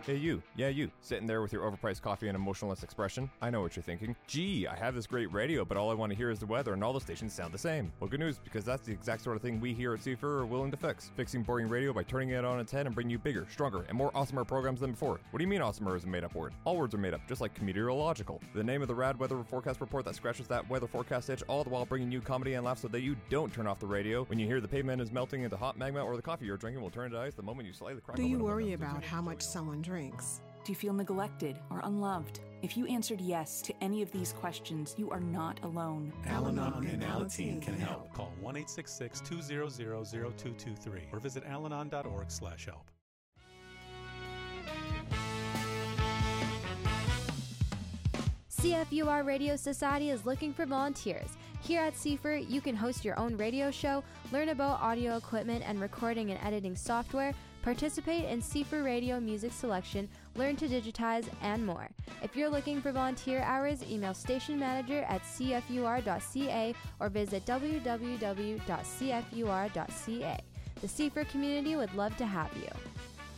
Hey you, yeah you, sitting there with your overpriced coffee and emotionless expression. I know what you're thinking. Gee, I have this great radio, but all I want to hear is the weather and all the stations sound the same. Well, good news, because that's the exact sort of thing we here at Cipher are willing to fix. Fixing boring radio by turning it on its head and bringing you bigger, stronger, and more awesomer programs than before. What do you mean awesomer is a made-up word? All words are made up, just like meteorological. The name of the rad weather forecast report that scratches that weather forecast itch, all the while bringing you comedy and laughs so that you don't turn off the radio when you hear the pavement is melting into hot magma or the coffee you're drinking will turn to ice the moment you slightly crack. Do you worry about how much someone drinks? Do you feel neglected or unloved? If you answered yes to any of these questions, you are not alone. Al-Anon and Alateen can help. Call 1-866-200-0223 or visit alanon.org/help. CFUR Radio Society is looking for volunteers. Here at Cipher, you can host your own radio show, learn about audio equipment and recording and editing software, participate in Cipher Radio music selection, learn to digitize, and more. If you're looking for volunteer hours, email station manager at cfur.ca or visit www.cfur.ca. The Cipher community would love to have you.